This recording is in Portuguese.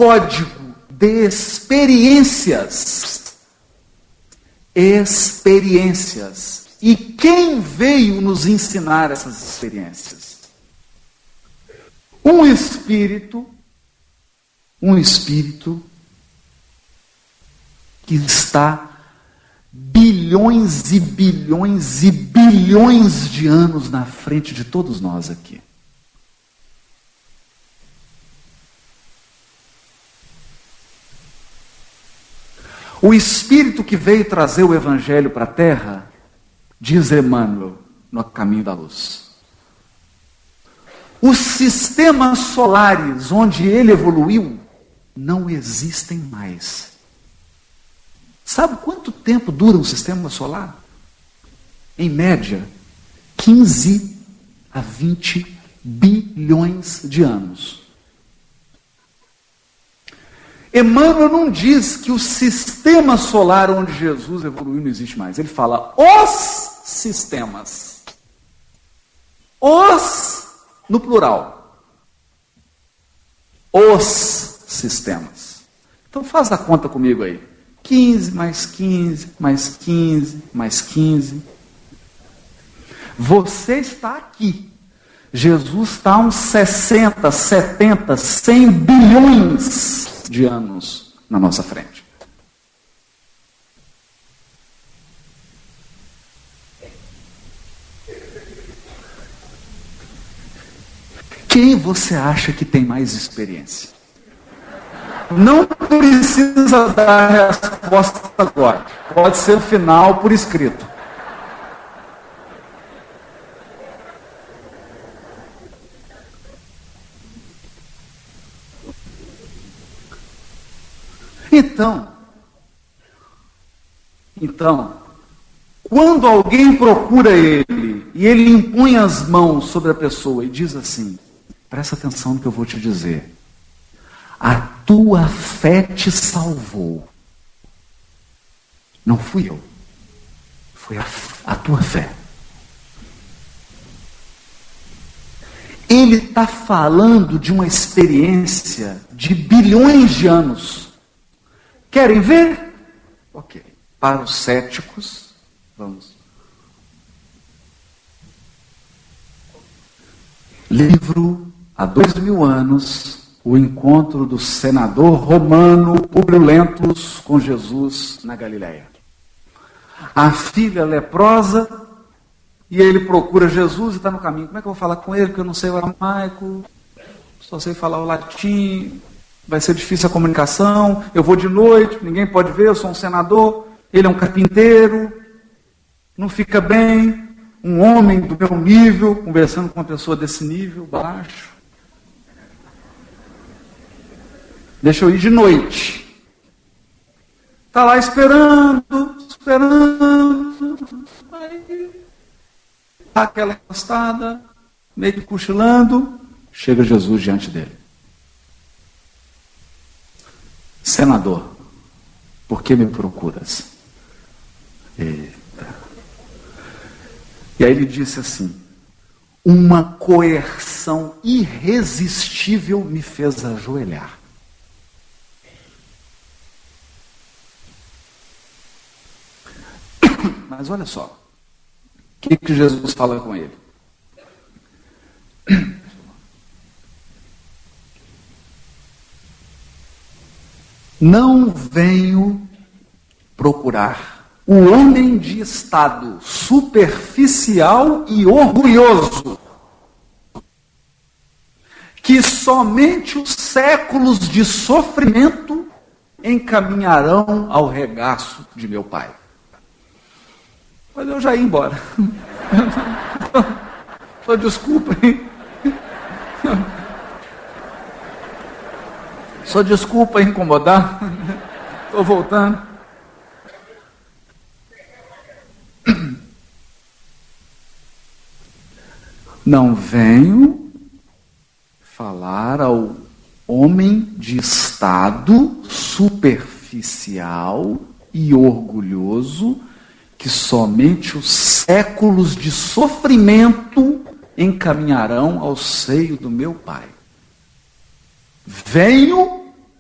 código de experiências. Experiências. E quem veio nos ensinar essas experiências? Um espírito que está bilhões e bilhões e bilhões de anos na frente de todos nós aqui. O Espírito que veio trazer o Evangelho para a Terra, diz Emmanuel, no Caminho da Luz. Os sistemas solares onde ele evoluiu não existem mais. Sabe quanto tempo dura um sistema solar? Em média, 15 a 20 bilhões de anos. Emmanuel não diz que o sistema solar onde Jesus evoluiu não existe mais. Ele fala os sistemas. Os, no plural. Os sistemas. Então faz a conta comigo aí. 15 mais 15, mais 15, mais 15. Você está aqui. Jesus está a uns 60, 70, 100 bilhões de anos na nossa frente. Quem você acha que tem mais experiência? Não precisa dar a resposta agora. Pode ser o final por escrito. Então, quando alguém procura ele e ele impõe as mãos sobre a pessoa e diz assim: presta atenção no que eu vou te dizer. A tua fé te salvou. Não fui eu. Foi a tua fé. Ele está falando de uma experiência de bilhões de anos. Querem ver? Ok. Para os céticos, vamos. Livro, há 2000 anos, o encontro do senador romano Públio Lentulus com Jesus na Galileia. A filha leprosa, e ele procura Jesus e está no caminho. Como é que eu vou falar com ele? Porque eu não sei o aramaico, só sei falar o latim, vai ser difícil a comunicação, eu vou de noite, ninguém pode ver, eu sou um senador, ele é um carpinteiro, não fica bem, um homem do meu nível, conversando com uma pessoa desse nível, baixo. Deixa eu ir de noite. Está lá esperando, aí dá aquela encostada, meio que cochilando, chega Jesus diante dele. Senador, por que me procuras? Eita. E aí ele disse assim: uma coerção irresistível me fez ajoelhar. Mas olha só, o que Jesus fala com ele? Não venho procurar o homem de estado superficial e orgulhoso, que somente os séculos de sofrimento encaminharão ao regaço de meu Pai. Mas eu já ia embora. Só desculpa, hein? Só desculpa incomodar. Estou voltando. Não venho falar ao homem de estado superficial e orgulhoso, que somente os séculos de sofrimento encaminharão ao seio do meu Pai. Venho